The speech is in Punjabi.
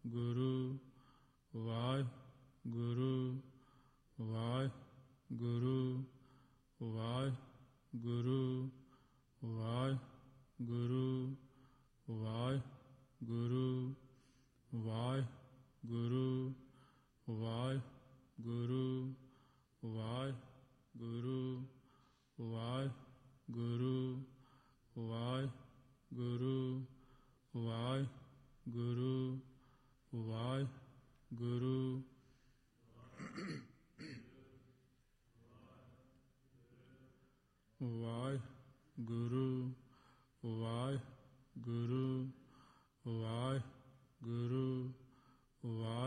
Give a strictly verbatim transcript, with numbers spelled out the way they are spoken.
ਗੁਰੂ ਵਾਹਿਗੁਰੂ ਵਾਹਿਗੁਰੂ ਵਾਹਿਗੁਰੂ ਵਾਹਿਗੁਰੂ ਵਾਹਿਗੁਰੂ ਵਾਹਿਗੁਰੂ ਵਾਹਿਗੁਰੂ ਵਾਹਿਗੁਰੂ ਵਾਹਿਗੁਰੂ ਵਾਹਿਗੁਰੂ ਵਾਹਿਗੁਰੂ